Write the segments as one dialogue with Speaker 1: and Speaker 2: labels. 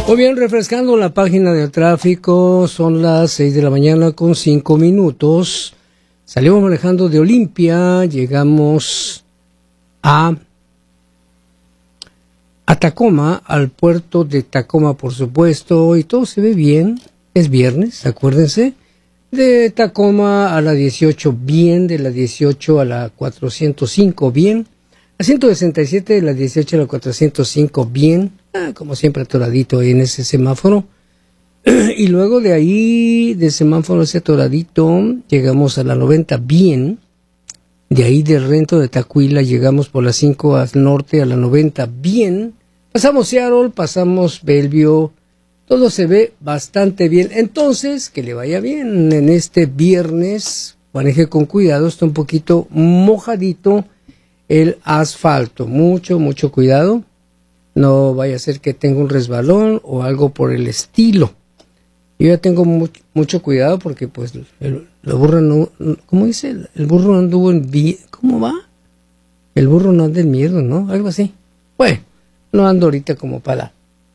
Speaker 1: Muy bien, refrescando la página del tráfico, son las 6 de la mañana con 5 minutos. Salimos manejando de Olimpia, llegamos a Tacoma, al puerto de Tacoma, por supuesto, y todo se ve bien. Es viernes, acuérdense. De Tacoma a la 18, bien. De la 18 a la 405, bien. A 167 de la 18 a la 405, bien. Como siempre, atoradito en ese semáforo. Y luego de ahí, de semáforo ese atoradito, llegamos a la 90, bien. De ahí de Rento de Tacuila llegamos por las 5 al norte a la 90, bien. Pasamos Seattle, pasamos Bellevue, todo se ve bastante bien. Entonces, que le vaya bien en este viernes, maneje con cuidado, está un poquito mojadito el asfalto, mucho cuidado. No vaya a ser que tenga un resbalón o algo por el estilo. Yo ya tengo mucho cuidado porque pues la burra no, ¿cómo dice? El burro no anduvo en ¿cómo va? El burro no anda en miedo, ¿no? Algo así. Bueno, no ando ahorita como para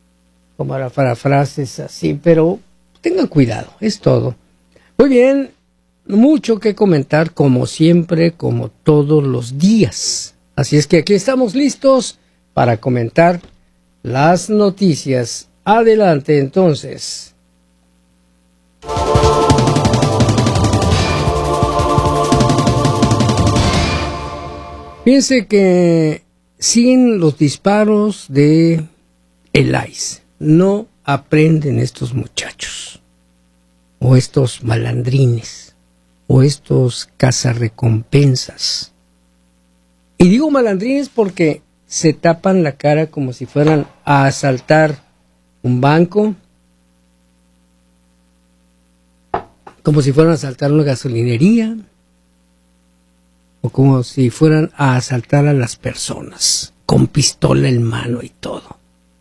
Speaker 1: frases así, pero tengan cuidado, es todo. Muy bien, mucho que comentar como siempre, como todos los días. Así es que aquí estamos listos para comentar las noticias. Adelante, entonces. Fíjense que siguen los disparos de el ICE. No aprenden estos muchachos, o estos malandrines, o estos cazarrecompensas. Y digo malandrines porque se tapan la cara como si fueran a asaltar un banco, como si fueran a asaltar una gasolinería, o como si fueran a asaltar a las personas, con pistola en mano y todo.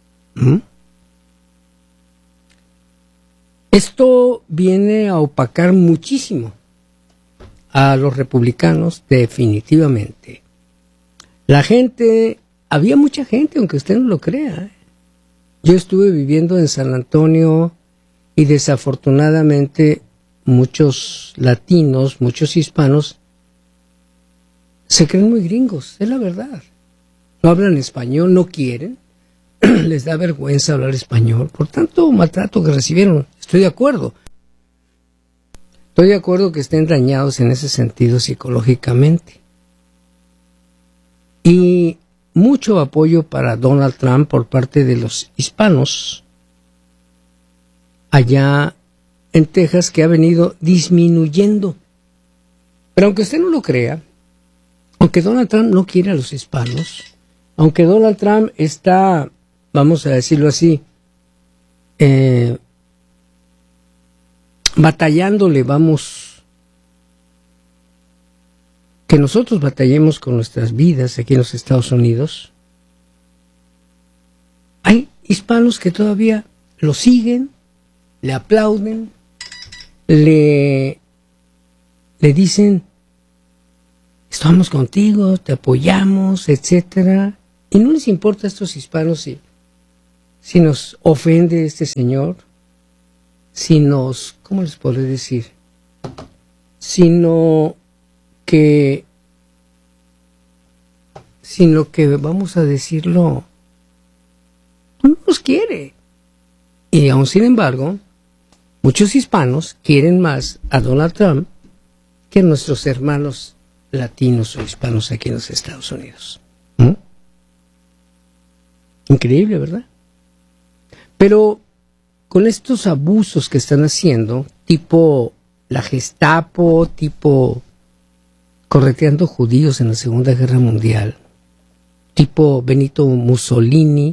Speaker 1: Esto viene a opacar muchísimo a los republicanos, definitivamente. La gente, había mucha gente, aunque usted no lo crea. Yo estuve viviendo en San Antonio y desafortunadamente muchos latinos, muchos hispanos, se creen muy gringos, es la verdad. No hablan español, no quieren, les da vergüenza hablar español, por tanto maltrato que recibieron. Estoy de acuerdo que estén dañados en ese sentido psicológicamente. Y mucho apoyo para Donald Trump por parte de los hispanos allá en Texas, que ha venido disminuyendo. Pero aunque usted no lo crea, aunque Donald Trump no quiere a los hispanos, aunque Donald Trump está, vamos a decirlo así, batallándole, que nosotros batallemos con nuestras vidas aquí en los Estados Unidos, hay hispanos que todavía lo siguen, le aplauden, le dicen, estamos contigo, te apoyamos, etcétera, y no les importa a estos hispanos si nos ofende este señor, si nos, ¿cómo les podré decir? Sino que vamos a decirlo, no nos quiere. Y aún sin embargo, muchos hispanos quieren más a Donald Trump que a nuestros hermanos latinos o hispanos aquí en los Estados Unidos. Increíble, ¿verdad? Pero con estos abusos que están haciendo, tipo la Gestapo, tipo correteando judíos en la Segunda Guerra Mundial, tipo Benito Mussolini,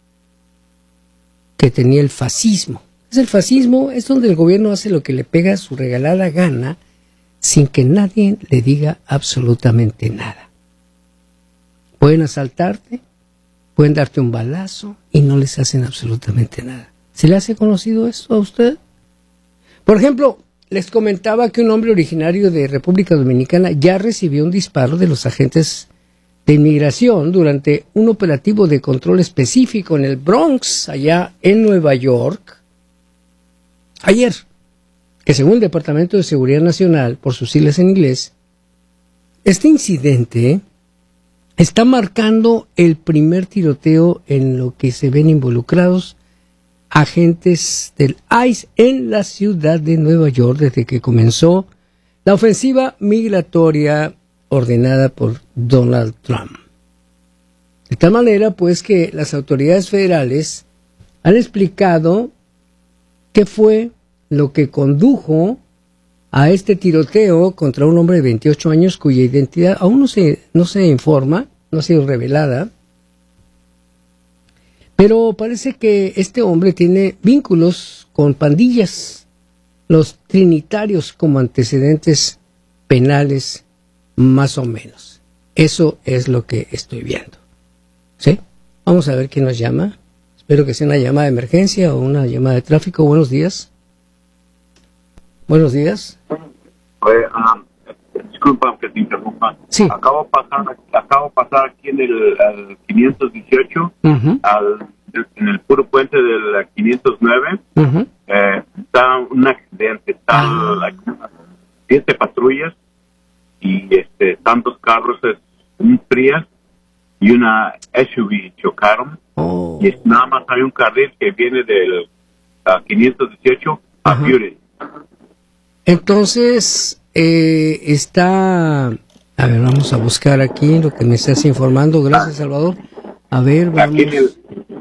Speaker 1: que tenía el fascismo. El fascismo es donde el gobierno hace lo que le pega a su regalada gana, sin que nadie le diga absolutamente nada. Pueden asaltarte, pueden darte un balazo y no les hacen absolutamente nada. ¿Se le hace conocido esto a usted? Por ejemplo, les comentaba que un hombre originario de República Dominicana ya recibió un disparo de los agentes de Inmigración durante un operativo de control específico en el Bronx, allá en Nueva York, ayer, que según el Departamento de Seguridad Nacional, por sus siglas en inglés, este incidente está marcando el primer tiroteo en lo que se ven involucrados agentes del ICE en la ciudad de Nueva York desde que comenzó la ofensiva migratoria ordenada por Donald Trump. De tal manera, pues, que las autoridades federales han explicado qué fue lo que condujo a este tiroteo contra un hombre de 28 años cuya identidad aún no se informa, no ha sido revelada. Pero parece que este hombre tiene vínculos con pandillas, los trinitarios, como antecedentes penales, más o menos. Eso es lo que estoy viendo. ¿Sí? Vamos a ver quién nos llama. Espero que sea una llamada de emergencia o una llamada de tráfico. Buenos días. Buenos días.
Speaker 2: Oye, disculpa que te interrumpa.
Speaker 1: Sí.
Speaker 2: Acabo de pasar aquí en el 518, en el puro puente del 509. Está un accidente, están 7 patrullas y están 2 carros, un Prius y una SUV chocaron. Y nada más hay un carril que viene del 518 a Beauty.
Speaker 1: Entonces, está... A ver, vamos a buscar aquí lo que me estás informando. Gracias, Salvador. A ver, vamos.
Speaker 2: Aquí en el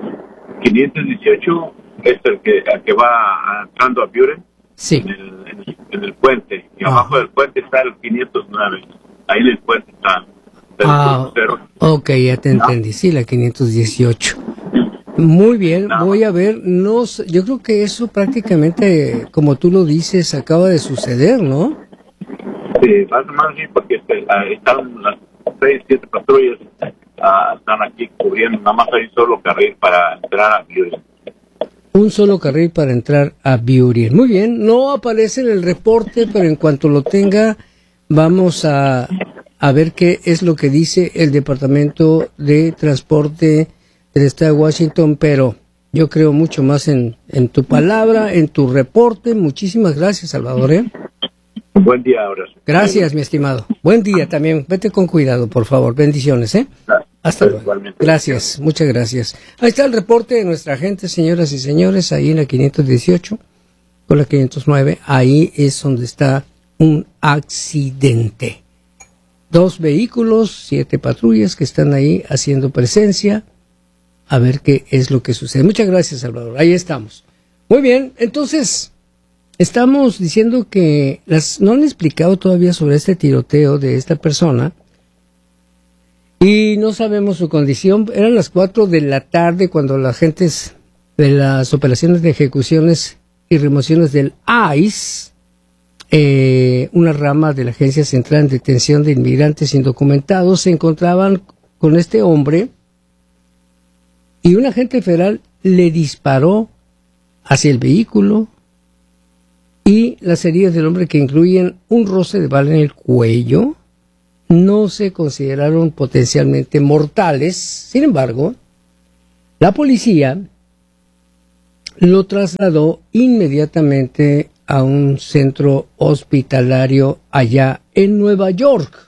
Speaker 2: 518 es el que va entrando a Beauty.
Speaker 1: Sí.
Speaker 2: En el puente. Y abajo del puente está el 509. Ahí en el puente está.
Speaker 1: Ok, ya te entendí. Sí, la 518. Muy bien, voy a ver. No, yo creo que eso prácticamente, como tú lo dices, acaba de suceder, ¿no?
Speaker 2: Sí, más o menos sí, porque están las 6, 7 patrullas, están aquí cubriendo, nada más hay un solo carril para entrar a Beauty.
Speaker 1: Un solo carril para entrar a Beauty. Muy bien, no aparece en el reporte, pero en cuanto lo tenga, vamos a ver qué es lo que dice el Departamento de Transporte del Estado de Washington, pero yo creo mucho más en tu palabra, en tu reporte. Muchísimas gracias, Salvador.
Speaker 2: Buen día, ahora.
Speaker 1: Gracias, mi estimado. Buen día también. Vete con cuidado, por favor. Bendiciones, Hasta luego.
Speaker 2: Igualmente.
Speaker 1: Gracias, muchas gracias. Ahí está el reporte de nuestra gente, señoras y señores, ahí en la 518 con la 509. Ahí es donde está un accidente. 2 vehículos, 7 patrullas que están ahí haciendo presencia. A ver qué es lo que sucede. Muchas gracias, Salvador. Ahí estamos. Muy bien, entonces, estamos diciendo que no han explicado todavía sobre este tiroteo de esta persona y no sabemos su condición. Eran las 4 de la tarde cuando los agentes de las operaciones de ejecuciones y remociones del ICE, una rama de la Agencia Central en Detención de Inmigrantes Indocumentados, se encontraban con este hombre y un agente federal le disparó hacia el vehículo y las heridas del hombre, que incluyen un roce de bala en el cuello, no se consideraron potencialmente mortales. Sin embargo, la policía lo trasladó inmediatamente a un centro hospitalario allá en Nueva York.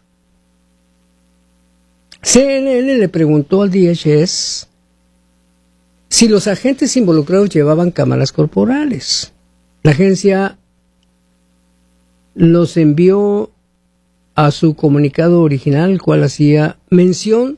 Speaker 1: CNN le preguntó al DHS si los agentes involucrados llevaban cámaras corporales. La agencia los envió a su comunicado original, el cual hacía mención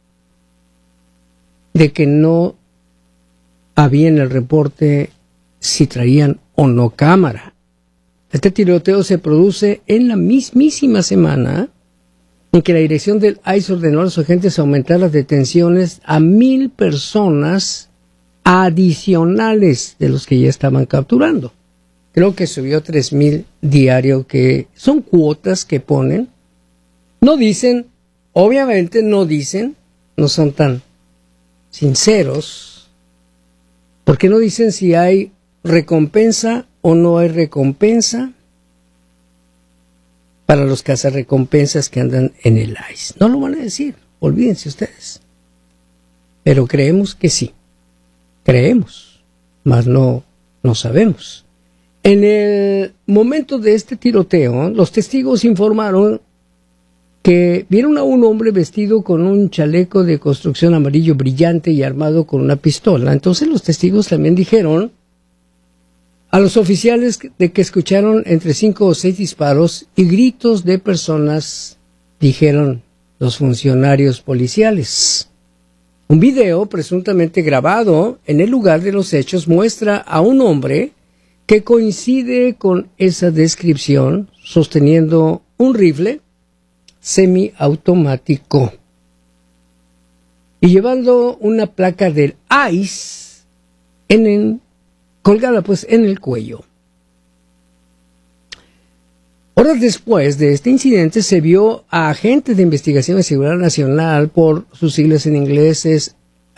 Speaker 1: de que no había en el reporte si traían o no cámara. Este tiroteo se produce en la mismísima semana en que la dirección del ICE ordenó a los agentes aumentar las detenciones a 1,000 personas adicionales de los que ya estaban capturando. Creo que subió 3,000 diario, que son cuotas que ponen. No dicen, obviamente no dicen, no son tan sinceros, porque no dicen si hay recompensa o no hay recompensa para los cazarrecompensas que andan en el ICE. No lo van a decir. olvídense ustedes. Pero creemos que sí. Creemos, mas no sabemos. En el momento de este tiroteo, los testigos informaron que vieron a un hombre vestido con un chaleco de construcción amarillo brillante y armado con una pistola. Entonces los testigos también dijeron a los oficiales de que escucharon entre 5 o 6 disparos y gritos de personas, dijeron los funcionarios policiales. Un video presuntamente grabado en el lugar de los hechos muestra a un hombre que coincide con esa descripción sosteniendo un rifle semiautomático y llevando una placa del ICE colgada pues en el cuello. Horas después de este incidente se vio a agentes de investigación de seguridad nacional, por sus siglas en inglés es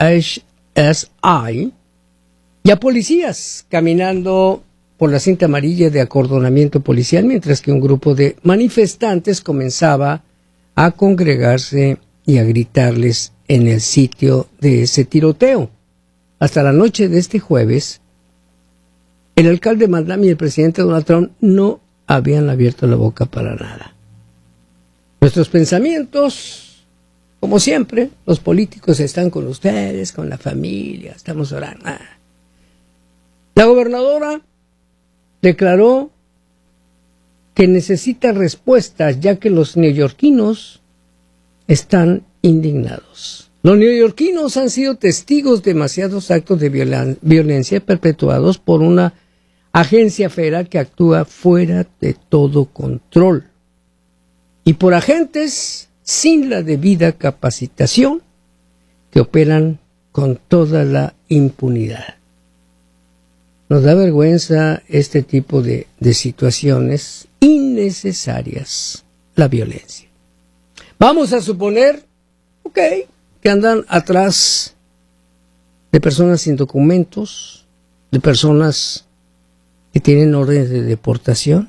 Speaker 1: HSI, y a policías caminando por la cinta amarilla de acordonamiento policial, mientras que un grupo de manifestantes comenzaba a congregarse y a gritarles en el sitio de ese tiroteo. Hasta la noche de este jueves, el alcalde Miami y el presidente Donald Trump no habían abierto la boca para nada. Nuestros pensamientos, como siempre, los políticos están con ustedes, con la familia, estamos orando. La gobernadora declaró que necesita respuestas, ya que los neoyorquinos están indignados. Los neoyorquinos han sido testigos de demasiados actos de violencia perpetuados por una agencia federal que actúa fuera de todo control y por agentes sin la debida capacitación que operan con toda la impunidad. Nos da vergüenza este tipo de situaciones innecesarias, la violencia. Vamos a suponer, que andan atrás de personas sin documentos, de personas que tienen órdenes de deportación.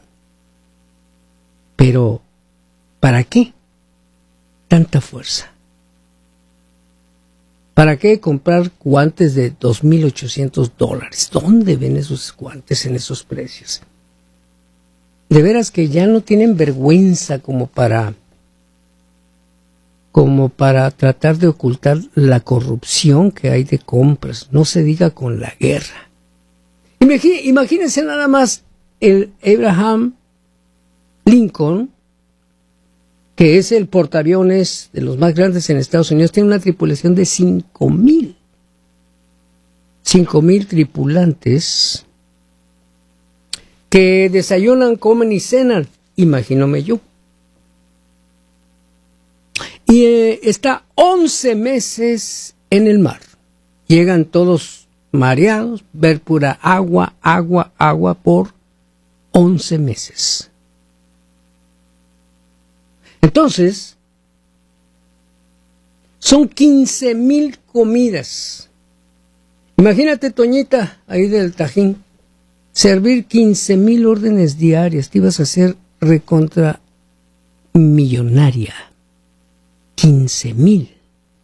Speaker 1: Pero, ¿para qué tanta fuerza? ¿Para qué comprar guantes de $2,800? ¿Dónde ven esos guantes en esos precios? De veras que ya no tienen vergüenza como para tratar de ocultar la corrupción que hay de compras, no se diga con la guerra. Imagínense nada más el Abraham Lincoln, que es el portaaviones de los más grandes en Estados Unidos, tiene una tripulación de 5,000 tripulantes que desayunan, comen y cenan, imagínome yo. Y está 11 meses en el mar. Llegan todos mareados, ver pura agua por 11 meses. Entonces, son 15,000 comidas. Imagínate, Toñita, ahí del Tajín, servir 15,000 órdenes diarias. Te ibas a hacer recontra millonaria. 15,000.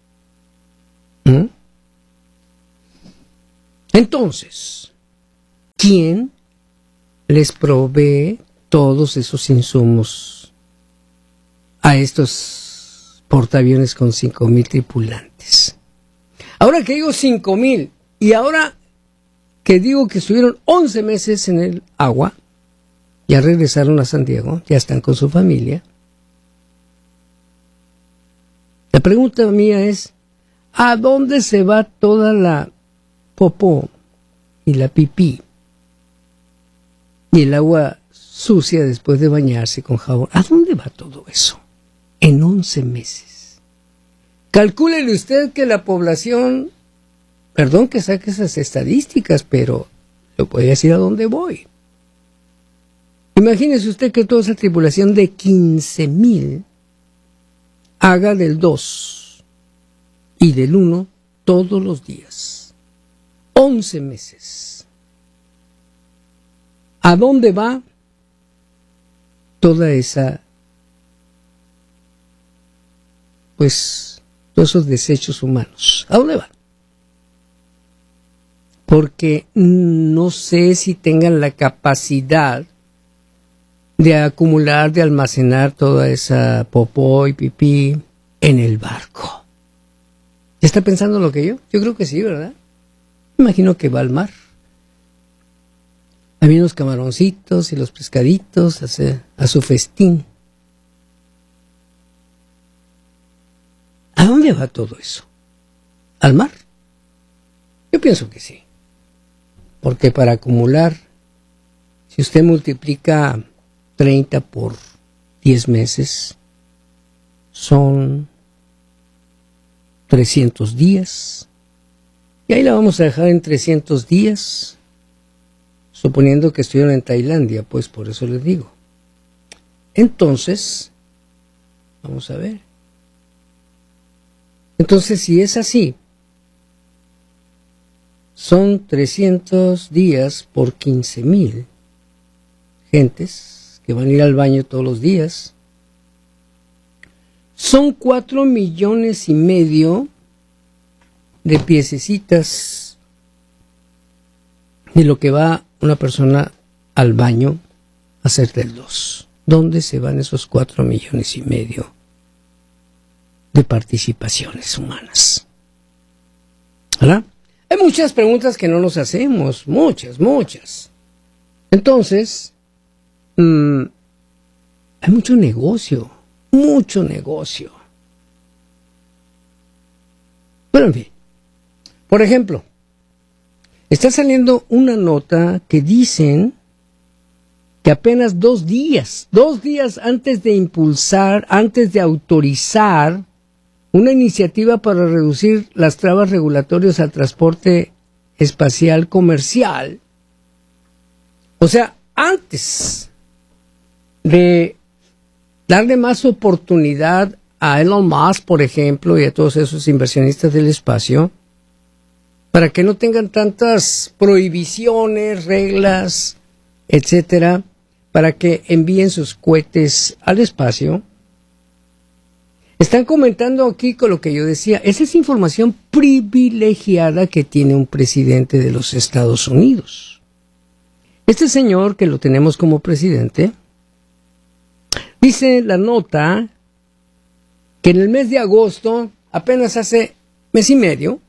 Speaker 1: Entonces, ¿quién les provee todos esos insumos a estos portaaviones con 5,000 tripulantes? Ahora que digo 5,000 y ahora que digo que estuvieron 11 meses en el agua, ya regresaron a San Diego, ya están con su familia. La pregunta mía es, ¿a dónde se va toda la popó y la pipí y el agua sucia después de bañarse con jabón? ¿A dónde va todo eso en 11 meses? Calcúlele usted que la población, perdón que saque esas estadísticas, pero le voy a decir a dónde voy. Imagínese usted que toda esa tripulación de 15,000 haga del 2 y del 1 todos los días. 11 meses. ¿A dónde va toda esa, todos esos desechos humanos? ¿A dónde van? Porque no sé si tengan la capacidad de acumular, de almacenar toda esa popó y pipí en el barco. ¿Ya está pensando lo que yo? Yo creo que sí, ¿verdad? Me imagino que va al mar. Hay unos camaroncitos y los pescaditos a su festín. ¿A dónde va todo eso? ¿Al mar? Yo pienso que sí. Porque para acumular, si usted multiplica 30 por 10 meses, son 300 días. Y ahí la vamos a dejar en 300 días, suponiendo que estuvieron en Tailandia, pues por eso les digo. Entonces, vamos a ver. Entonces, si es así, son 300 días por 15,000 gentes que van a ir al baño todos los días. Son 4,5 millones de piececitas de lo que va una persona al baño a hacer del 2. ¿Dónde se van esos 4,5 millones de participaciones humanas? ¿Verdad? Hay muchas preguntas que no nos hacemos, muchas. Entonces, hay mucho negocio. Pero en fin, por ejemplo, está saliendo una nota que dicen que apenas 2 días antes de autorizar una iniciativa para reducir las trabas regulatorias al transporte espacial comercial, o sea, antes de darle más oportunidad a Elon Musk, por ejemplo, y a todos esos inversionistas del espacio, para que no tengan tantas prohibiciones, reglas, etcétera, para que envíen sus cohetes al espacio. Están comentando aquí con lo que yo decía, esa es información privilegiada que tiene un presidente de los Estados Unidos. Este señor, que lo tenemos como presidente, dice la nota que en el mes de agosto, apenas hace mes y medio,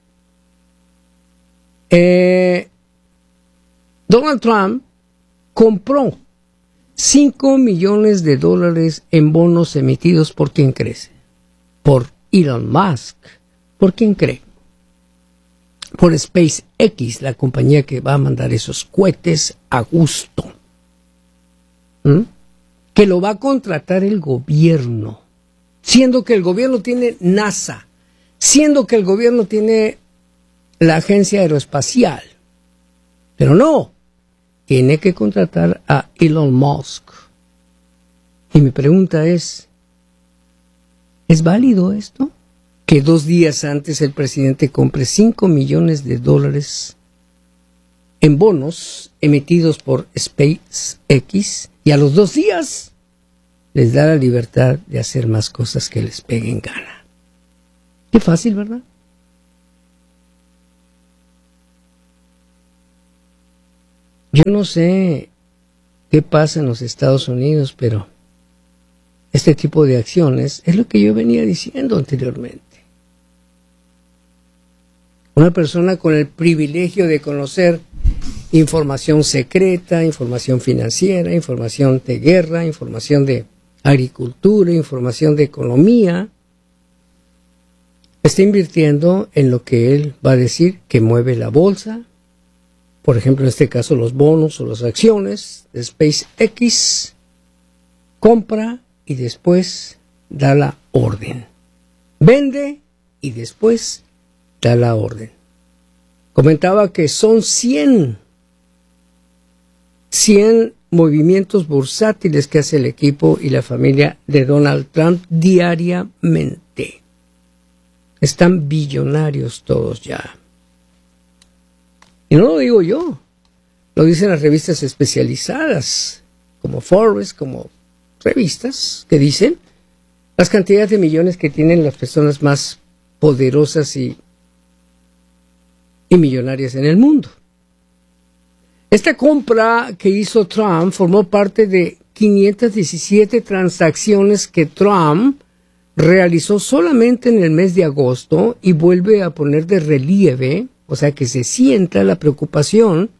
Speaker 1: Donald Trump compró $5 millones en bonos emitidos por ¿quién cree? Por Elon Musk. ¿Por quién cree? Por SpaceX, la compañía que va a mandar esos cohetes a gusto. Que lo va a contratar el gobierno, siendo que el gobierno tiene NASA, siendo que el gobierno tiene la agencia aeroespacial. Pero no, tiene que contratar a Elon Musk. Y mi pregunta ¿es válido esto? Que 2 días antes el presidente compre $5 millones en bonos emitidos por SpaceX y a los 2 días les da la libertad de hacer más cosas que les peguen gana. Qué fácil, ¿verdad? Yo no sé qué pasa en los Estados Unidos, pero este tipo de acciones es lo que yo venía diciendo anteriormente. Una persona con el privilegio de conocer información secreta, información financiera, información de guerra, información de agricultura, información de economía, está invirtiendo en lo que él va a decir que mueve la bolsa, por ejemplo en este caso los bonos o las acciones de SpaceX, compra y después da la orden, vende y después da la orden. Comentaba que son 100 movimientos bursátiles que hace el equipo y la familia de Donald Trump diariamente. Están billonarios todos ya. Y no lo digo yo, lo dicen las revistas especializadas, como Forbes, como revistas que dicen las cantidades de millones que tienen las personas más poderosas y millonarias en el mundo. Esta compra que hizo Trump formó parte de 517 transacciones que Trump realizó solamente en el mes de agosto y vuelve a poner de relieve, o sea que se sienta la preocupación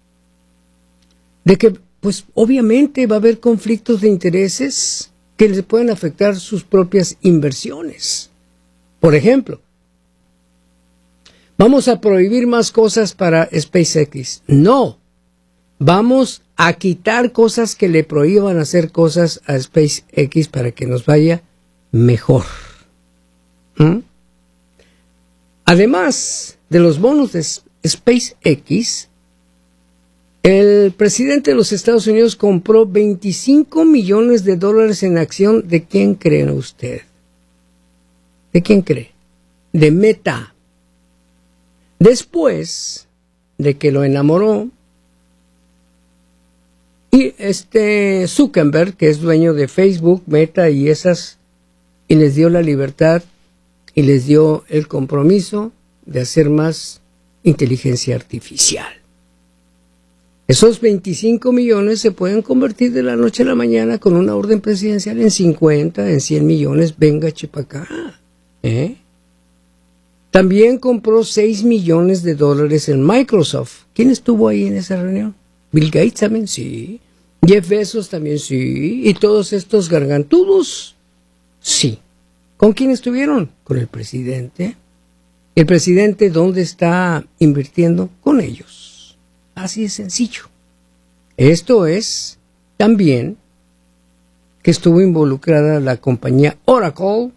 Speaker 1: de que, pues obviamente va a haber conflictos de intereses que les pueden afectar sus propias inversiones. Por ejemplo, ¿vamos a prohibir más cosas para SpaceX? No. Vamos a quitar cosas que le prohíban hacer cosas a SpaceX para que nos vaya mejor. Además de los bonos de SpaceX, el presidente de los Estados Unidos compró $25 millones en acción. ¿De quién cree usted? ¿De quién cree? De Meta. Después de que lo enamoró, y Zuckerberg, que es dueño de Facebook, Meta y les dio la libertad y les dio el compromiso de hacer más inteligencia artificial. Esos 25 millones se pueden convertir de la noche a la mañana con una orden presidencial en 50, en 100 millones, venga chepacá. También compró $6 millones en Microsoft. ¿Quién estuvo ahí en esa reunión? Bill Gates también, sí. Jeff Bezos también, sí. Y todos estos gargantudos, sí. ¿Con quién estuvieron? Con el presidente. ¿El presidente dónde está invirtiendo? Con ellos. Así de sencillo. Esto es también que estuvo involucrada la compañía Oracle,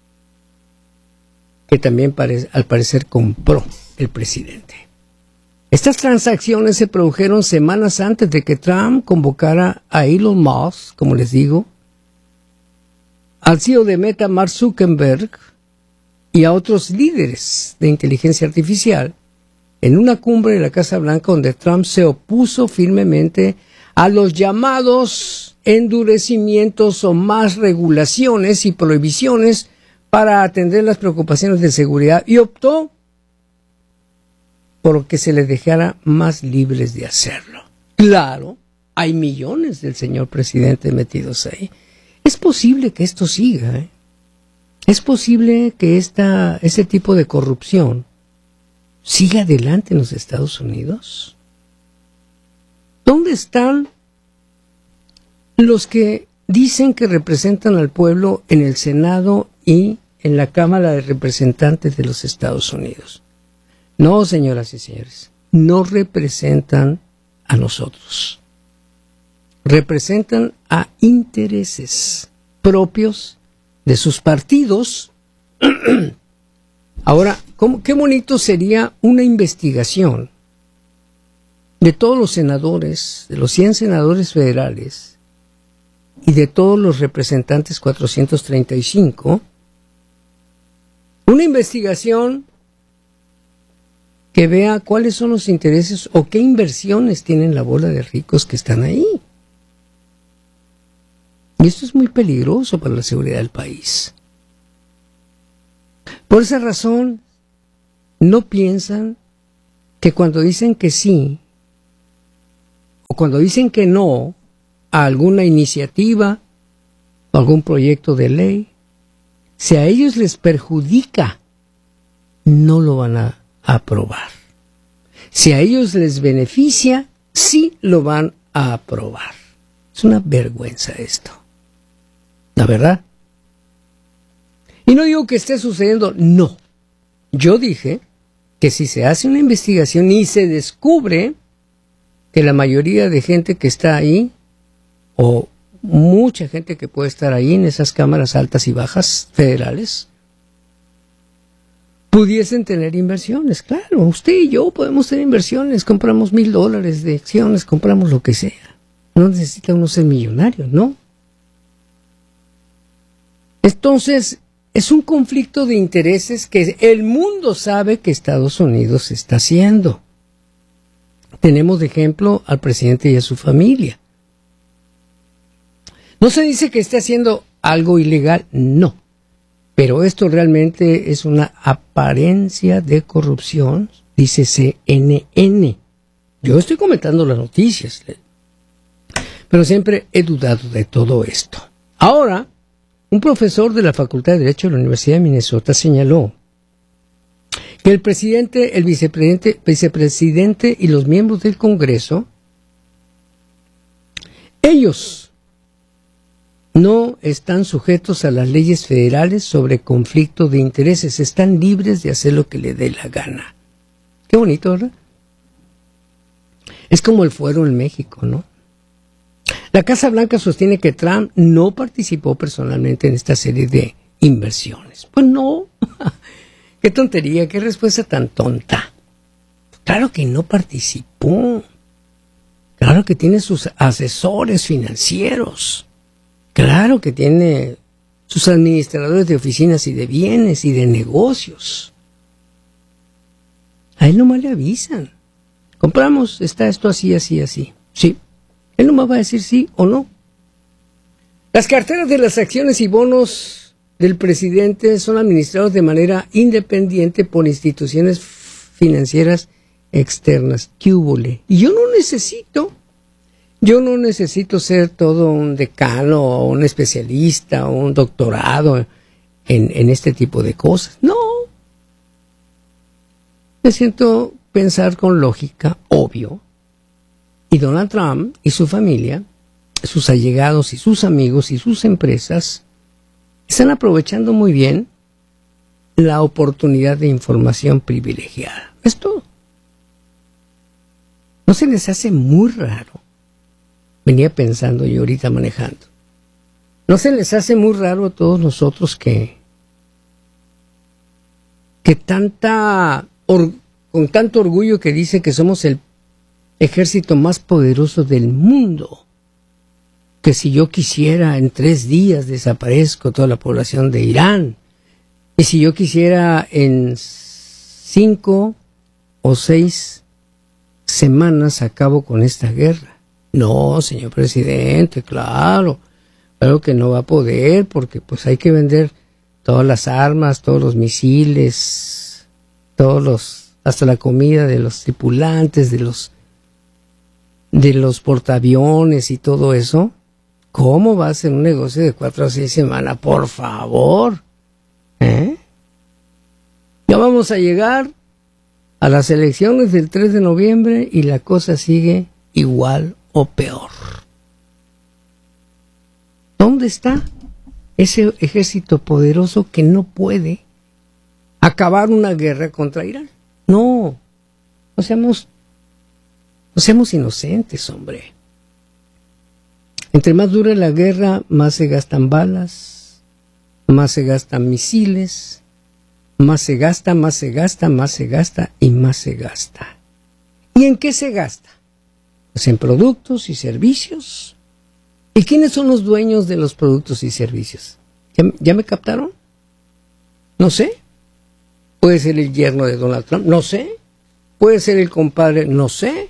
Speaker 1: que también al parecer compró el presidente. Estas transacciones se produjeron semanas antes de que Trump convocara a Elon Musk, como les digo, al CEO de Meta, Mark Zuckerberg, y a otros líderes de inteligencia artificial en una cumbre de la Casa Blanca donde Trump se opuso firmemente a los llamados endurecimientos o más regulaciones y prohibiciones para atender las preocupaciones de seguridad y optó por que se les dejara más libres de hacerlo. Claro, hay millones del señor presidente metidos ahí. Es posible que esto siga, Es posible que ese tipo de corrupción siga adelante en los Estados Unidos. ¿Dónde están los que dicen que representan al pueblo en el Senado y en la Cámara de Representantes de los Estados Unidos? No, señoras y señores, no representan a nosotros. Representan a intereses propios de sus partidos. Ahora, qué bonito sería una investigación de todos los senadores, de los 100 senadores federales y de todos los representantes 435, una investigación que vea cuáles son los intereses o qué inversiones tienen la bola de ricos que están ahí. Y esto es muy peligroso para la seguridad del país. Por esa razón, no piensan que cuando dicen que sí o cuando dicen que no a alguna iniciativa o algún proyecto de ley, si a ellos les perjudica, no lo van a aprobar. Si a ellos les beneficia, sí lo van a aprobar. Es una vergüenza esto, la verdad. Y no digo que esté sucediendo, no. Yo dije que si se hace una investigación y se descubre que la mayoría de gente que está ahí, o mucha gente que puede estar ahí en esas cámaras altas y bajas federales, pudiesen tener inversiones. Claro, usted y yo podemos tener inversiones, compramos $1,000 de acciones, compramos lo que sea. No necesita uno ser millonario, ¿no? Entonces, es un conflicto de intereses que el mundo sabe que Estados Unidos está haciendo. Tenemos de ejemplo al presidente y a su familia. No se dice que esté haciendo algo ilegal, no. Pero esto realmente es una apariencia de corrupción, dice CNN. Yo estoy comentando las noticias, pero siempre he dudado de todo esto. Ahora, un profesor de la Facultad de Derecho de la Universidad de Minnesota señaló que el presidente, el vicepresidente y los miembros del Congreso, ellos no están sujetos a las leyes federales sobre conflicto de intereses, están libres de hacer lo que les dé la gana. Qué bonito, ¿verdad? Es como el fuero en México, ¿no? La Casa Blanca sostiene que Trump no participó personalmente en esta serie de inversiones. Pues no. Qué tontería, qué respuesta tan tonta. Claro que no participó. Claro que tiene sus asesores financieros. Claro que tiene sus administradores de oficinas y de bienes y de negocios. A él nomás le avisan. Compramos, está esto así, así, así. Sí. Él nomás va a decir sí o no. Las carteras de las acciones y bonos del presidente son administrados de manera independiente por instituciones financieras externas. ¿Qué húbole? Y yo no necesito ser todo un decano o un especialista o un doctorado en este tipo de cosas. No. Me siento pensar con lógica, obvio. Y Donald Trump y su familia, sus allegados y sus amigos y sus empresas están aprovechando muy bien la oportunidad de información privilegiada. Es todo. ¿No se les hace muy raro? Venía pensando yo ahorita manejando. ¿No se les hace muy raro a todos nosotros que con tanto orgullo que dice que somos el ejército más poderoso del mundo, que si yo quisiera en 3 días desaparezco toda la población de Irán, y si yo quisiera en 5 o 6 semanas acabo con esta guerra? No, señor presidente, claro que no va a poder, porque pues hay que vender todas las armas, todos los misiles, hasta la comida de los tripulantes, de los portaaviones y todo eso. ¿Cómo va a ser un negocio de 4 a 6 semanas? Por favor. Ya vamos a llegar a las elecciones del 3 de noviembre y la cosa sigue igual o peor. ¿Dónde está ese ejército poderoso que no puede acabar una guerra contra Irán? No seamos inocentes, hombre. Entre más dura la guerra, más se gastan balas, más se gastan misiles, más se gasta y más se gasta. ¿Y en qué se gasta? Pues en productos y servicios. ¿Y quiénes son los dueños de los productos y servicios? ¿Ya me captaron? No sé. Puede ser el yerno de Donald Trump, no sé. Puede ser el compadre, no sé.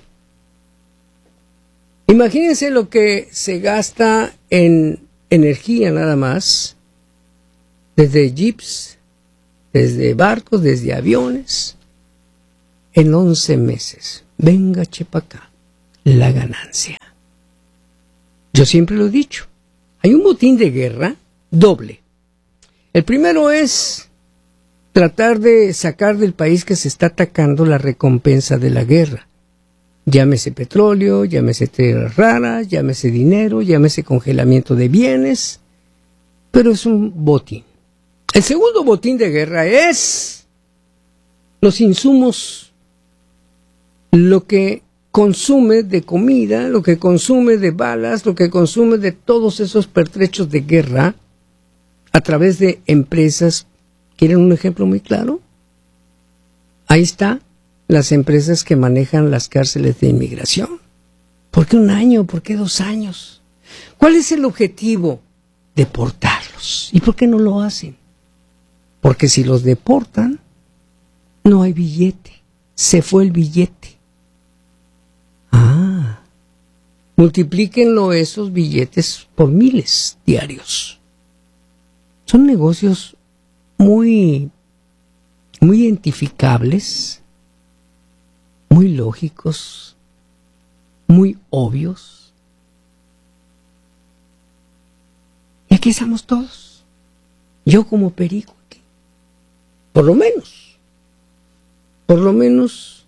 Speaker 1: Imagínense lo que se gasta en energía nada más, desde jeeps, desde barcos, desde aviones, en 11 meses. Venga, chepa acá, la ganancia. Yo siempre lo he dicho, hay un botín de guerra doble. El primero es tratar de sacar del país que se está atacando la recompensa de la guerra. Llámese petróleo, llámese tierras raras, llámese dinero, llámese congelamiento de bienes, pero es un botín. El segundo botín de guerra es los insumos, lo que consume de comida, lo que consume de balas, lo que consume de todos esos pertrechos de guerra a través de empresas. ¿Quieren un ejemplo muy claro? Ahí está. Las empresas que manejan las cárceles de inmigración. ¿Por qué 1 año? ¿Por qué 2 años? ¿Cuál es el objetivo? Deportarlos. ¿Y por qué no lo hacen? Porque si los deportan, no hay billete. Se fue el billete. Multiplíquenlo esos billetes por miles diarios. Son negocios muy identificables, muy lógicos, muy obvios. Y aquí estamos todos. Yo como perico aquí. Por lo menos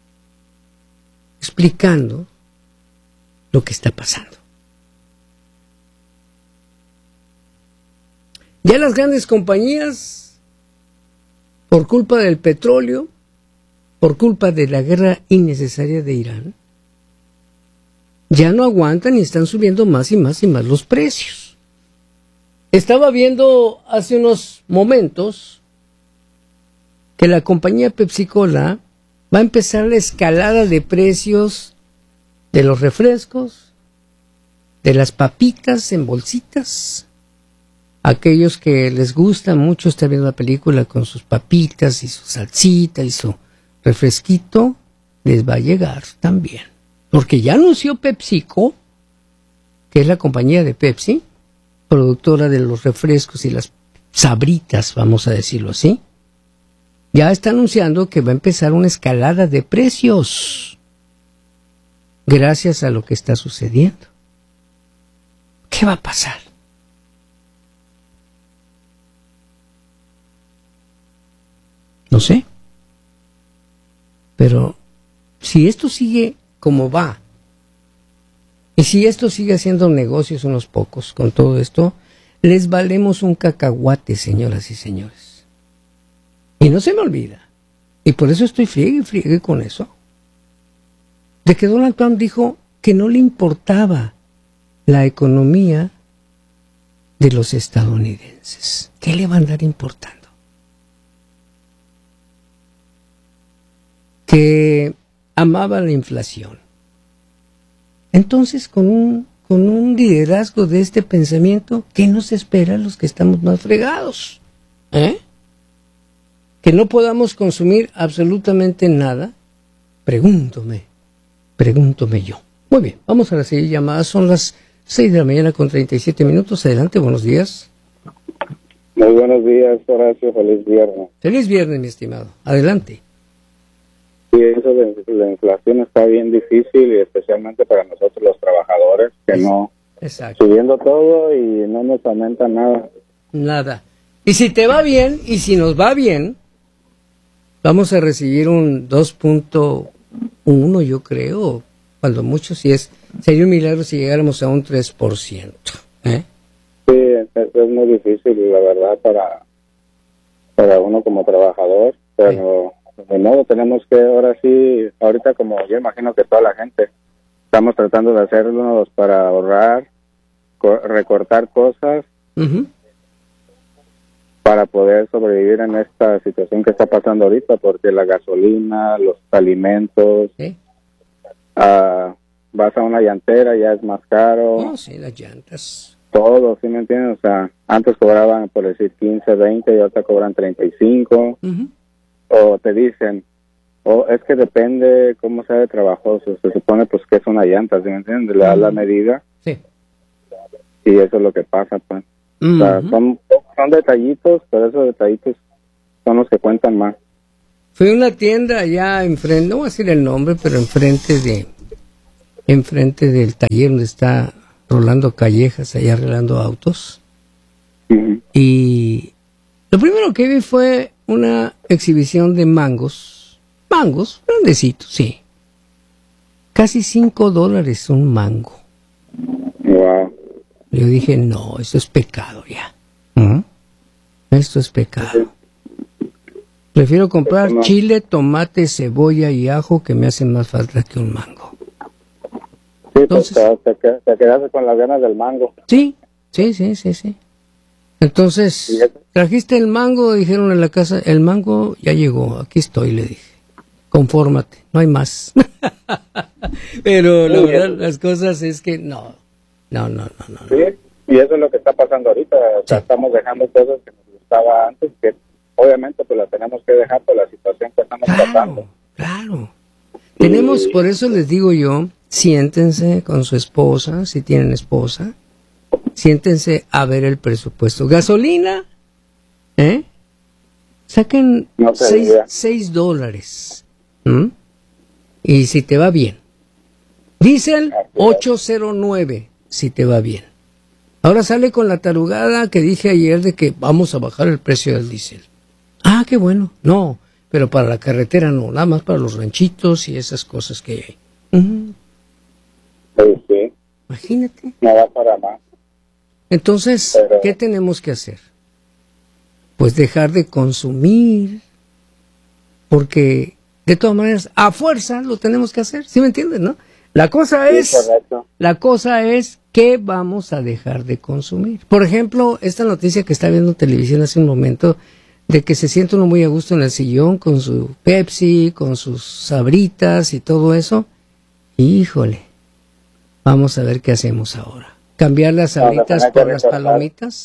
Speaker 1: explicando lo que está pasando. Ya las grandes compañías, por culpa del petróleo, por culpa de la guerra innecesaria de Irán, ya no aguantan y están subiendo más y más y más los precios. Estaba viendo hace unos momentos que la compañía Pepsi-Cola va a empezar la escalada de precios de los refrescos, de las papitas en bolsitas. Aquellos que les gusta mucho estar viendo la película con sus papitas y su salsita y su refresquito, les va a llegar también. Porque ya anunció PepsiCo, que es la compañía de Pepsi, productora de los refrescos y las sabritas, vamos a decirlo así, ya está anunciando que va a empezar una escalada de precios gracias a lo que está sucediendo. ¿Qué va a pasar? No sé. Pero si esto sigue como va, y si esto sigue haciendo negocios unos pocos con todo esto, les valemos un cacahuate, señoras y señores. Y no se me olvida, y por eso estoy friegue con eso, de que Donald Trump dijo que no le importaba la economía de los estadounidenses. ¿Qué le va a andar importando? Que amaba la inflación. Entonces, con un liderazgo de este pensamiento, ¿qué nos espera a los que estamos más fregados? Que no podamos consumir absolutamente nada. Pregúntome yo. Muy bien, vamos a la siguiente llamada. Son las 6 de la mañana con 37 minutos. Adelante, buenos días.
Speaker 3: Muy buenos días, Horacio. Feliz viernes.
Speaker 1: Feliz viernes, mi estimado. Adelante.
Speaker 3: Sí, eso de la inflación está bien difícil, y especialmente para nosotros los trabajadores, que no,
Speaker 1: exacto,
Speaker 3: subiendo todo y no nos aumenta nada.
Speaker 1: Nada. Y si te va bien, y si nos va bien, vamos a recibir un 2.1, yo creo, cuando mucho, sería un milagro si llegáramos a un 3%.
Speaker 3: Sí, es muy difícil, la verdad, para uno como trabajador, pero... De modo, tenemos que, ahorita como yo imagino que toda la gente, estamos tratando de hacernos para ahorrar, recortar cosas, para poder sobrevivir en esta situación que está pasando ahorita, porque la gasolina, los alimentos, vas a una llantera, ya es más caro.
Speaker 1: Oh, sí, las llantas.
Speaker 3: Todo, ¿sí me entiendes? O sea, antes cobraban, por decir, 15, 20, y ahorita cobran 35. O te dicen, es que depende cómo sea de trabajoso. Se supone pues que es una llanta, ¿sí me entiendes? Le das la medida. Sí. Y eso es lo que pasa, pues. O sea, son detallitos, pero esos detallitos son los que cuentan más.
Speaker 1: Fui a una tienda allá enfrente, no voy a decir el nombre, pero enfrente del taller donde está Rolando Callejas, allá arreglando autos. Y lo primero que vi fue una exhibición de mangos grandecitos, sí. Casi $5 un mango.
Speaker 3: Wow.
Speaker 1: Yo dije, no, esto es pecado ya. Esto es pecado. Prefiero comprar chile, tomate, cebolla y ajo, que me hacen más falta que un mango.
Speaker 3: Sí, entonces, te quedaste con las ganas del mango.
Speaker 1: Sí. Entonces, trajiste el mango, dijeron en la casa, el mango ya llegó, aquí estoy, le dije. Confórmate, no hay más. Pero la verdad, las cosas es que no.
Speaker 3: Sí, y eso es lo que está pasando ahorita. O sea, estamos dejando cosas que nos gustaba antes, que obviamente pues las tenemos que dejar por la situación que estamos pasando.
Speaker 1: Claro. Tenemos, por eso les digo yo, siéntense con su esposa, si tienen esposa. Siéntense a ver el presupuesto. Gasolina, Saquen $6. Y si te va bien. Diésel 809, si te va bien. Ahora sale con la tarugada que dije ayer de que vamos a bajar el precio del diésel. Ah, qué bueno. No, pero para la carretera no, nada más para los ranchitos y esas cosas que hay.
Speaker 3: Sí.
Speaker 1: Imagínate.
Speaker 3: No va para más.
Speaker 1: Entonces, ¿qué tenemos que hacer? Pues dejar de consumir, porque de todas maneras, a fuerza lo tenemos que hacer, ¿sí me entiendes, no? La cosa es ¿qué vamos a dejar de consumir? Por ejemplo, esta noticia que está viendo en televisión hace un momento, de que se siente uno muy a gusto en el sillón con su Pepsi, con sus Sabritas y todo eso. Híjole, vamos a ver qué hacemos ahora. ¿Cambiar las Sabritas por las palomitas?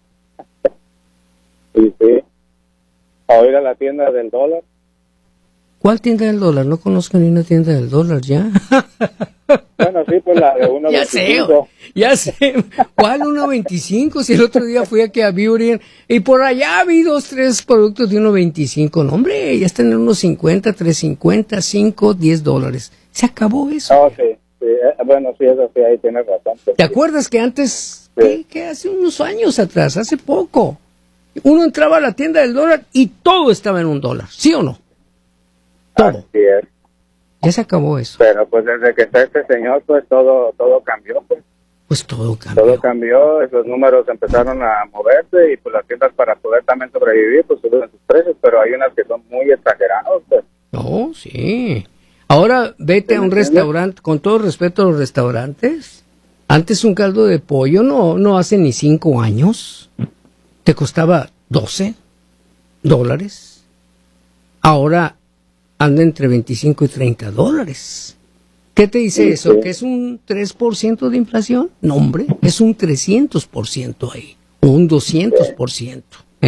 Speaker 3: Sí. ¿O ir a la tienda del dólar?
Speaker 1: ¿Cuál tienda del dólar? No conozco ni una tienda del dólar ya.
Speaker 3: Bueno, sí, pues la de 1.25.
Speaker 1: Ya sé. ¿Cuál 1.25? Si el otro día fui aquí a Beauty y por allá vi 2-3 productos de 1.25. No, hombre, ya están en 1.50, 3.50, 5, $10. Se acabó eso.
Speaker 3: Oh, sí. Bueno, sí, eso sí, ahí tienes razón.
Speaker 1: ¿Te acuerdas que antes, que hace unos años atrás, hace poco, uno entraba a la tienda del dólar y todo estaba en $1, ¿sí o no? Todo.
Speaker 3: Así es.
Speaker 1: Ya se acabó eso.
Speaker 3: Pero pues desde que está este señor, pues todo cambió. Pues
Speaker 1: todo cambió.
Speaker 3: Todo cambió, esos números empezaron a moverse y pues las tiendas para poder también sobrevivir, pues suben sus precios, pero hay unas que son muy exageradas, pues.
Speaker 1: No, sí. Ahora vete a un restaurante, con todo respeto a los restaurantes, antes un caldo de pollo no hace ni 5 años, te costaba $12. Ahora anda entre $25 y $30. ¿Qué te dice eso? ¿Que es un 3% de inflación? No, hombre, es un 300% ahí, o un 200%.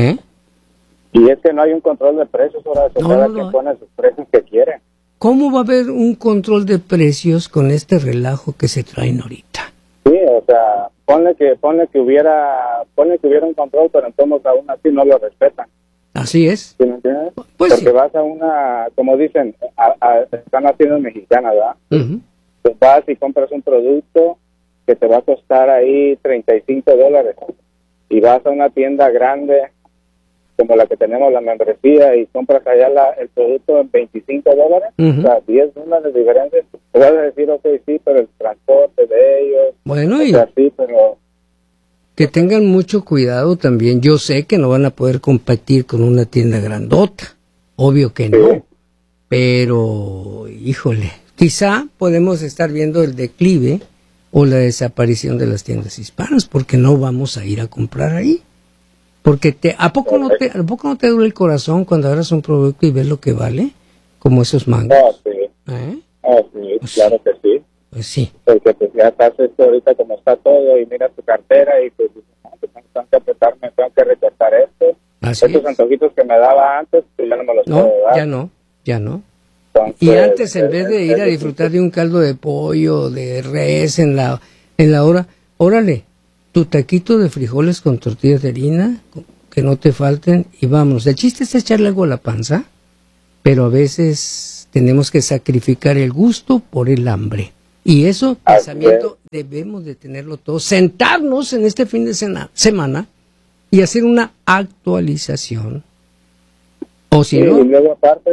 Speaker 3: Y es que no hay un control de precios, ahora cada quien pone sus precios que quiere.
Speaker 1: ¿Cómo va a haber un control de precios con este relajo que se traen ahorita?
Speaker 3: Sí, o sea, ponle que hubiera un control, pero entonces aún así no lo respetan.
Speaker 1: Así es.
Speaker 3: ¿Sí me entiendes?
Speaker 1: Pues
Speaker 3: porque vas a una, como dicen, están haciendo mexicanas, ¿verdad? Pues vas y compras un producto que te va a costar ahí $35 y vas a una tienda grande como la que tenemos la membresía y compras allá el producto en $25, o sea, $10 de diferencia. Te vas a decir, ok, sí, pero el transporte de ellos,
Speaker 1: bueno,
Speaker 3: o sea, sí, pero
Speaker 1: que tengan mucho cuidado también. Yo sé que no van a poder competir con una tienda grandota, obvio que no, pero híjole, quizá podemos estar viendo el declive o la desaparición de las tiendas hispanas porque no vamos a ir a comprar ahí. Porque ¿a poco no te duele el corazón cuando agarras un producto y ves lo que vale? Como esos mangos.
Speaker 3: Sí, pues claro que sí.
Speaker 1: Pues sí.
Speaker 3: Porque pues ya estás ahorita como está todo y miras tu cartera y pues tengo que apretarme, tengo que recortar esto. Estos antojitos que me daba antes, pues ya no me los puedo dar.
Speaker 1: Ya no.
Speaker 3: Entonces,
Speaker 1: y antes en vez de ir a disfrutar de un caldo de pollo, de res en la hora, órale, tu taquito de frijoles con tortillas de harina, que no te falten, y vámonos. El chiste es echarle algo a la panza, pero a veces tenemos que sacrificar el gusto por el hambre. Y eso, pensamiento, debemos de tenerlo todos. Sentarnos en este fin de semana y hacer una actualización. O si no...
Speaker 3: Y luego aparte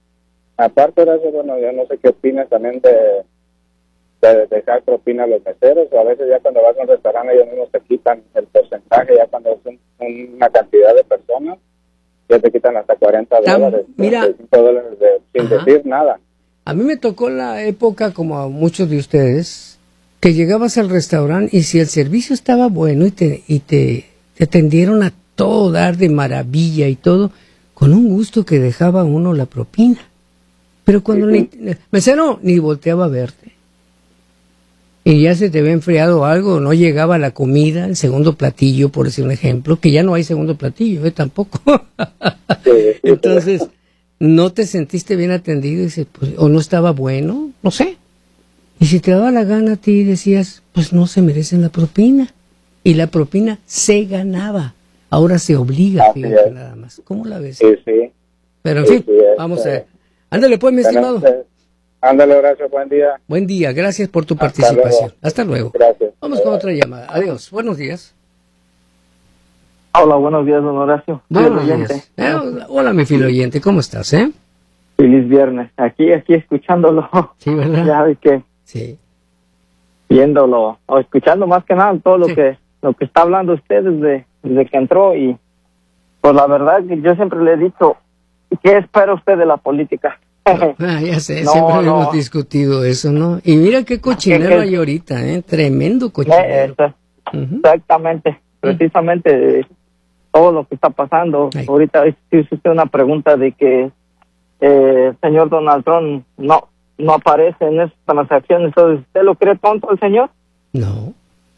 Speaker 3: de eso, bueno, yo no sé qué opinas también de dejar propina a los meseros, o a veces ya cuando vas a un restaurante ellos mismos te quitan el porcentaje, ya cuando es una cantidad de personas, ya te quitan hasta $40,
Speaker 1: mira,
Speaker 3: $35 sin decir nada.
Speaker 1: A mí me tocó la época, como a muchos de ustedes, que llegabas al restaurante y si el servicio estaba bueno y te atendieron a todo dar de maravilla y todo, con un gusto que dejaba uno la propina. Pero cuando el mesero ni volteaba a verte. Y ya se te había enfriado algo, no llegaba la comida, el segundo platillo, por decir un ejemplo, que ya no hay segundo platillo, tampoco. Entonces, no te sentiste bien atendido, y pues, o no estaba bueno, no sé. Y si te daba la gana a ti, decías, pues no se merecen la propina. Y la propina se ganaba. Ahora se obliga,
Speaker 3: Así
Speaker 1: fíjate
Speaker 3: es.
Speaker 1: nada más. ¿Cómo la ves?
Speaker 3: Sí, sí.
Speaker 1: Pero en
Speaker 3: Sí,
Speaker 1: fin,
Speaker 3: sí,
Speaker 1: vamos a ver. Ándale pues, mi estimado.
Speaker 3: Ándale, Horacio, buen día.
Speaker 1: Buen día, gracias por tu
Speaker 3: Hasta
Speaker 1: participación.
Speaker 3: luego.
Speaker 1: Hasta luego.
Speaker 3: Gracias.
Speaker 1: Vamos con otra llamada. Adiós, buenos días.
Speaker 4: Hola, buenos días, don Horacio.
Speaker 1: Buenos
Speaker 4: Fiel
Speaker 1: días. Hola, mi filo oyente, ¿cómo estás,
Speaker 4: Feliz viernes. Aquí escuchándolo.
Speaker 1: Sí, ¿verdad?
Speaker 4: Ya ves que
Speaker 1: Sí.
Speaker 4: viéndolo, o escuchando más que nada todo
Speaker 1: Sí.
Speaker 4: lo que está hablando usted desde que entró, y pues la verdad que yo siempre le he dicho, ¿qué espera usted de la política?
Speaker 1: Ya sé,
Speaker 4: No,
Speaker 1: siempre
Speaker 4: no.
Speaker 1: hemos discutido eso, ¿no? Y mira qué cochinero
Speaker 4: ¿Qué?
Speaker 1: hay ahorita, tremendo cochinero. Ujú.
Speaker 4: Exactamente, precisamente todo lo que está pasando.
Speaker 1: Ay.
Speaker 4: Ahorita hizo usted una pregunta de que el señor Donald Trump no aparece en esas transacciones. Entonces, ¿usted lo cree tonto el señor?
Speaker 1: No,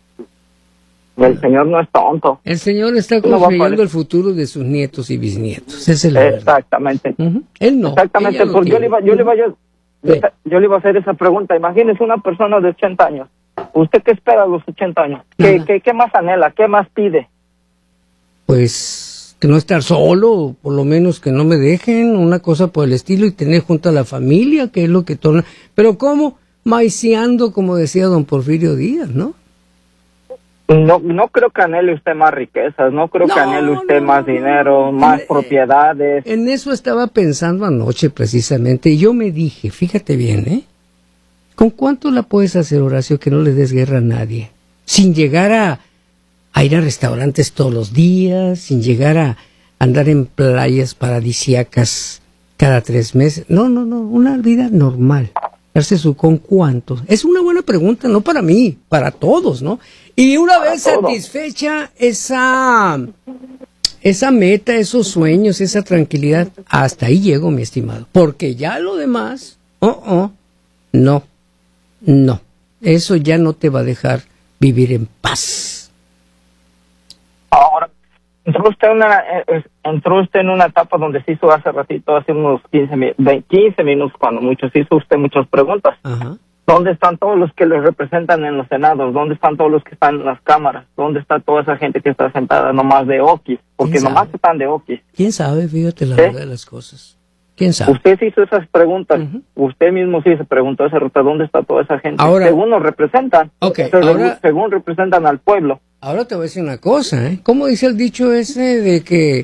Speaker 4: El señor no es tonto.
Speaker 1: el señor está
Speaker 4: No va a
Speaker 1: construyendo
Speaker 4: aparecer.
Speaker 1: el futuro de sus nietos y bisnietos, esa es la verdad.
Speaker 4: Exactamente.
Speaker 1: Ujú. Él no.
Speaker 4: Exactamente,
Speaker 1: ella no
Speaker 4: porque
Speaker 1: tiene.
Speaker 4: yo le
Speaker 1: Sí.
Speaker 4: iba a hacer esa pregunta. Imagínese una persona de 80 años. ¿Usted qué espera a los 80 años?
Speaker 1: Nada.
Speaker 4: ¿Qué más anhela? ¿Qué más pide?
Speaker 1: Pues que no estar solo, o por lo menos que no me dejen, una cosa por el estilo, y tener junto a la familia, que es lo que torna. Pero ¿cómo? Maiceando, como decía don Porfirio Díaz, ¿no?
Speaker 4: No creo que anhele usted más riquezas, no creo que anhele usted más dinero, más propiedades.
Speaker 1: En eso estaba pensando anoche precisamente, y yo me dije, fíjate bien, ¿con cuánto la puedes hacer, Horacio, que no le des guerra a nadie? Sin llegar a ir a restaurantes todos los días, sin llegar a andar en playas paradisíacas cada 3 meses. No, una vida normal. Darse ¿con cuánto? Es una buena pregunta, no para mí, para todos, ¿no? Y una vez satisfecha esa meta, esos sueños, esa tranquilidad, hasta ahí llego, mi estimado. Porque ya lo demás, no. Eso ya no te va a dejar vivir en paz.
Speaker 4: Ahora, entró usted en una etapa donde se hizo hace ratito, hace unos 15 minutos, cuando muchos hizo usted muchas preguntas.
Speaker 1: Ajá.
Speaker 4: ¿Dónde están todos los que les representan en los senados? ¿Dónde están todos los que están en las cámaras? ¿Dónde está toda esa gente que está sentada nomás de oquis? Porque
Speaker 1: ¿Quién
Speaker 4: nomás
Speaker 1: sabe?
Speaker 4: están de oquis.
Speaker 1: ¿Quién sabe? Fíjate la
Speaker 4: ¿Sí?
Speaker 1: verdad de las cosas. ¿Quién sabe?
Speaker 4: Usted se hizo esas preguntas.
Speaker 1: Ujú.
Speaker 4: Usted mismo sí se preguntó hace rato, ¿dónde está toda esa gente?
Speaker 1: Ahora-
Speaker 4: según nos representan.
Speaker 1: Ok,
Speaker 4: Entonces, según representan al pueblo.
Speaker 1: Ahora te voy a decir una cosa, ¿Cómo dice el dicho ese de que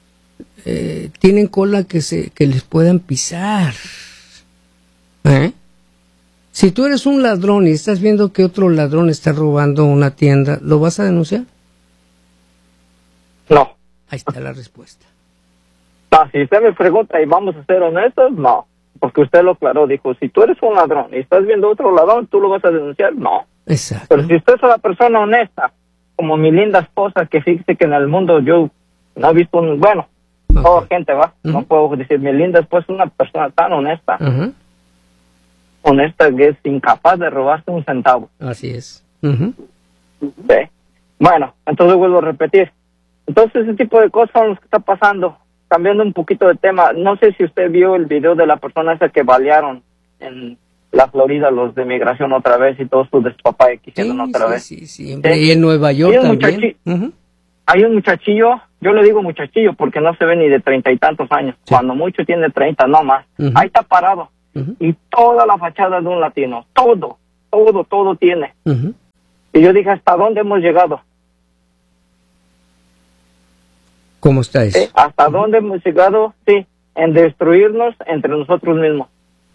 Speaker 1: tienen cola que les puedan pisar? Si tú eres un ladrón y estás viendo que otro ladrón está robando una tienda, ¿lo vas a denunciar?
Speaker 4: No.
Speaker 1: Ahí está la respuesta.
Speaker 4: No, si usted me pregunta y vamos a ser honestos, no. Porque usted lo aclaró, dijo, si tú eres un ladrón y estás viendo otro ladrón, ¿tú lo vas a denunciar? No.
Speaker 1: Exacto.
Speaker 4: Pero si usted es una persona honesta, como mi linda esposa, que fíjese que en el mundo yo no he visto toda
Speaker 1: Ok.
Speaker 4: gente va, no
Speaker 1: Ujú.
Speaker 4: puedo decir, mi linda esposa es una persona tan honesta,
Speaker 1: Ajá.
Speaker 4: honesta que es incapaz de robarse un centavo.
Speaker 1: Así es. Ujú.
Speaker 4: ¿Sí? Bueno, entonces vuelvo a repetir. Entonces ese tipo de cosas son los que está pasando. Cambiando un poquito de tema, no sé si usted vio el video de la persona esa que balearon en la Florida, los de migración otra vez, y todos sus despapalle que hicieron otra vez.
Speaker 1: Sí. Hombre, y en Nueva York
Speaker 4: Y un
Speaker 1: también. Ujú.
Speaker 4: Hay un muchachillo, yo le digo muchachillo porque no se ve ni de 30 y tantos años,
Speaker 1: Sí.
Speaker 4: cuando mucho tiene 30, no más.
Speaker 1: Ujú.
Speaker 4: Ahí está parado,
Speaker 1: Ujú.
Speaker 4: y toda la fachada de un latino, todo tiene.
Speaker 1: Ujú.
Speaker 4: Y yo dije, ¿hasta dónde hemos llegado?
Speaker 1: ¿Cómo está eso?
Speaker 4: ¿Sí? ¿Hasta dónde hemos llegado? Sí, en destruirnos entre nosotros mismos.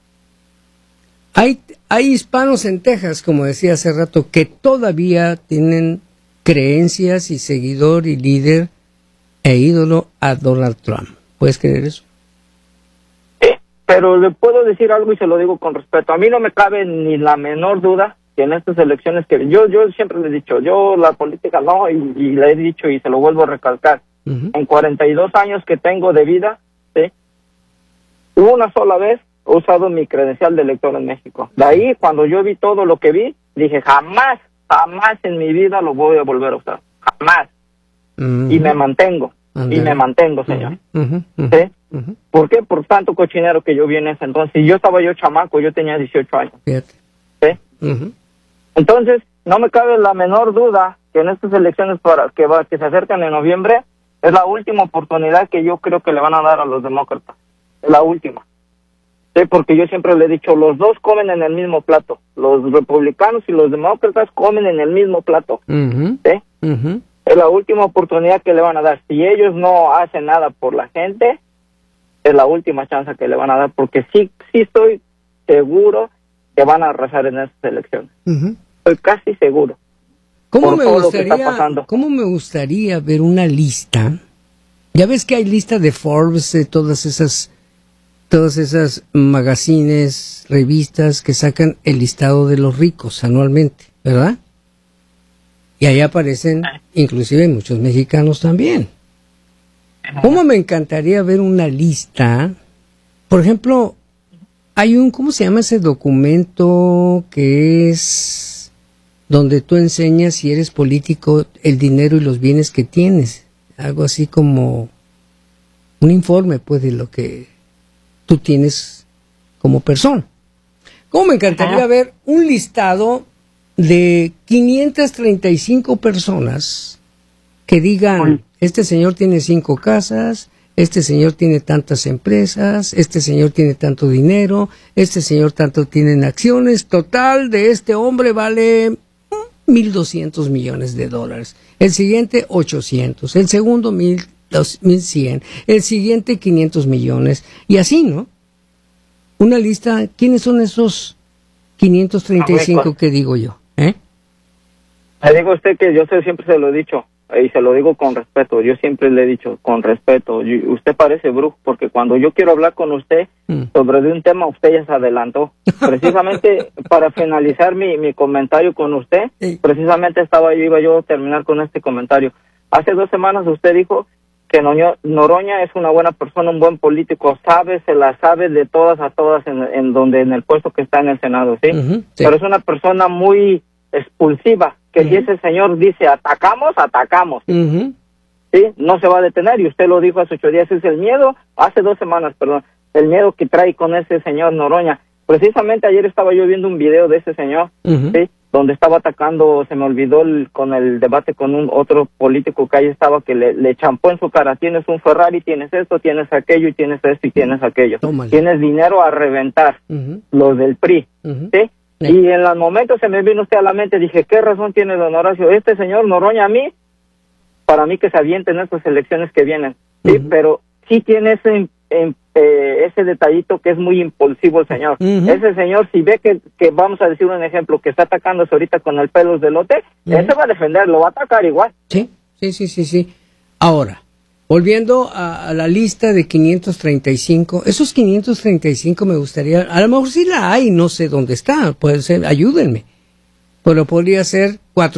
Speaker 1: Hay hispanos en Texas, como decía hace rato, que todavía tienen creencias y seguidor y líder e ídolo a Donald Trump. ¿Puedes creer eso?
Speaker 4: Sí, pero le puedo decir algo y se lo digo con respeto. A mí no me cabe ni la menor duda que en estas elecciones que yo siempre le he dicho, yo la política no, y le he dicho y se lo vuelvo a recalcar.
Speaker 1: Ujú.
Speaker 4: En 42 años que tengo de vida, ¿sí? Una sola vez he usado mi credencial de elector en México. De ahí, cuando yo vi todo lo que vi, dije, jamás en mi vida lo voy a volver a usar. Jamás.
Speaker 1: Ujú.
Speaker 4: Y me mantengo.
Speaker 1: Ándale.
Speaker 4: Y me mantengo, señor.
Speaker 1: Ujú, ujú,
Speaker 4: ¿Sí?
Speaker 1: ujú.
Speaker 4: ¿Por qué? Por tanto cochinero que yo vi en ese entonces. Y yo estaba chamaco, yo tenía 18 años.
Speaker 1: Fíjate.
Speaker 4: ¿Sí?
Speaker 1: Ujú.
Speaker 4: Entonces, no me cabe la menor duda que en estas elecciones que se acercan en noviembre, Es la última oportunidad que yo creo que le van a dar a los demócratas. Es la última. Sí, porque yo siempre le he dicho, los dos comen en el mismo plato. Los republicanos y los demócratas comen en el mismo plato. ¿Sí? Es la última oportunidad que le van a dar. Si ellos no hacen nada por la gente, es la última chance que le van a dar, porque sí estoy seguro que van a arrasar en estas elecciones. Estoy casi seguro.
Speaker 1: ¿Cómo me gustaría ver una lista? Ya ves que hay lista de Forbes, de todas esas magazines, revistas que sacan el listado de los ricos anualmente, ¿verdad? Y ahí aparecen inclusive muchos mexicanos también. ¿Cómo me encantaría ver una lista? Por ejemplo, hay ¿cómo se llama ese documento que es donde tú enseñas, si eres político, el dinero y los bienes que tienes? Algo así como un informe, pues, de lo que tú tienes como persona. ¿Cómo me encantaría ver un listado de 535 personas que digan, este señor tiene 5 casas, este señor tiene tantas empresas, este señor tiene tanto dinero, este señor tanto tiene en acciones, total de este hombre vale $1,200 millones, el siguiente 800, el segundo 1,100, el siguiente 500 millones, y así, ¿no? Una lista, ¿quiénes son esos 535 que digo yo?
Speaker 4: Le digo a usted que yo siempre se lo he dicho, y se lo digo con respeto, yo siempre le he dicho con respeto, usted parece brujo, porque cuando yo quiero hablar con usted sobre un tema, usted ya se adelantó. Precisamente para finalizar mi comentario con usted, precisamente iba yo a terminar con este comentario. Hace 2 semanas usted dijo que Noroña es una buena persona, un buen político, se la sabe de todas a todas en el puesto que está en el Senado, ¿sí? Sí. Pero es una persona muy expulsiva, que si ese señor dice atacamos, ¿sí? No se va a detener, y usted lo dijo hace 8 días, es el miedo, hace 2 semanas, perdón, el miedo que trae con ese señor Noroña. Precisamente ayer estaba yo viendo un video de ese señor, ¿sí? Donde estaba atacando, se me olvidó con el debate con otro político que ahí estaba, que le champó en su cara, tienes un Ferrari, tienes esto, tienes aquello, y tienes esto, y tienes aquello. Tómale. Tienes dinero a reventar, los del PRI, ¿sí? Y en los momentos se me vino usted a la mente, dije, ¿qué razón tiene don Horacio? Este señor Noroña para mí que se aviente en estas elecciones que vienen, ¿sí? Pero sí tiene ese detallito que es muy impulsivo el señor. Ese señor, si ve que vamos a decir un ejemplo, que está atacándose ahorita con el pelos de lote, él se va a defender, lo va a atacar igual. Sí.
Speaker 1: Ahora, volviendo a la lista de 535, esos 535 me gustaría, a lo mejor sí la hay, no sé dónde está, puede ser, ayúdenme, pero podría ser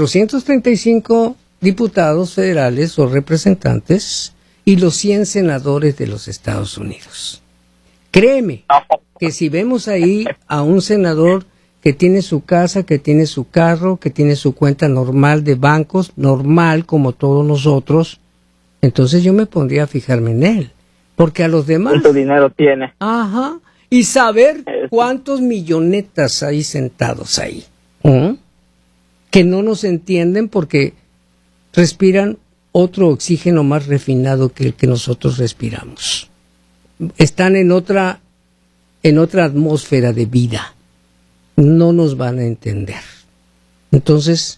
Speaker 1: 435 diputados federales o representantes y los 100 senadores de los Estados Unidos. Créeme que si vemos ahí a un senador que tiene su casa, que tiene su carro, que tiene su cuenta normal de bancos, normal como todos nosotros, entonces yo me pondría a fijarme en él, porque a los demás...
Speaker 4: ¿Cuánto dinero tiene?
Speaker 1: Y saber cuántos millonetas hay sentados ahí, que no nos entienden porque respiran otro oxígeno más refinado que el que nosotros respiramos. Están en otra atmósfera de vida. No nos van a entender. Entonces,